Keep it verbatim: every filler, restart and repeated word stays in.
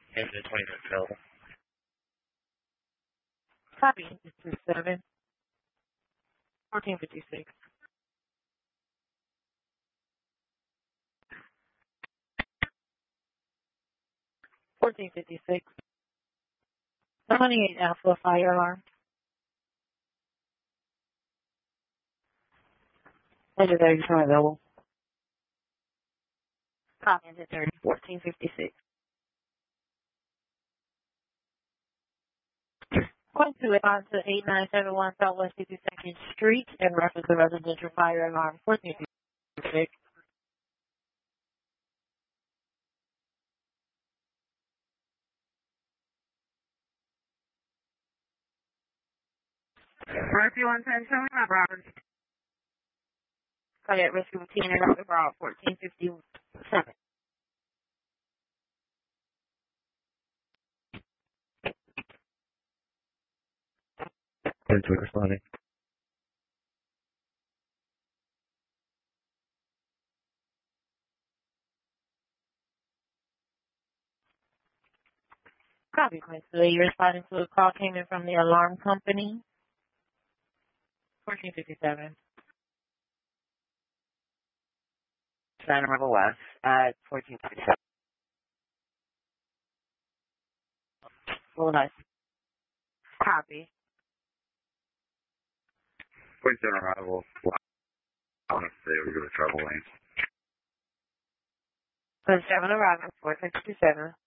Into the twenty minutes available. Copy. Two seven. Fourteen fifty six. Fourteen fifty six. Twenty eight Alpha fire alarm. Engine thirty two available. Copy. Engine thirty. Fourteen fifty six. Point two eight on to eight nine seven one Southwest fifty-second Street in reference to residential fire alarm fourteen fifty-six. Rescue one ten, show me my Robert. Cardiac rescue routine and Robert Broad fourteen fifty-seven. Into it responding. Copy, Quincy. You're responding to a call came in from the alarm company. fourteen fifty-seven. Santa Rebel West at fourteen fifty-seven. Well, nice. Copy. Point seven arrival. I want to say we're going to travel lane. Point seven arrival, fourteen fifty-seven.